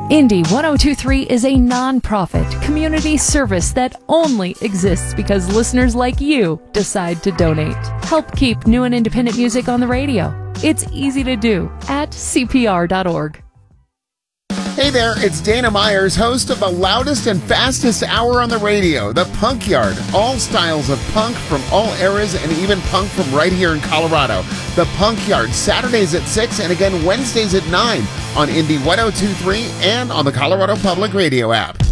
Indie 1023 is a non-profit community service that only exists because listeners like you decide to donate. Help keep new and independent music on the radio. It's easy to do at CPR.org. Hey there, it's Dana Myers, host of the loudest and fastest hour on the radio, The Punk Yard. All styles of punk from all eras and even punk from right here in Colorado. The Punk Yard, Saturdays at 6 and again Wednesdays at 9 on Indie 1023 and on the Colorado Public Radio app.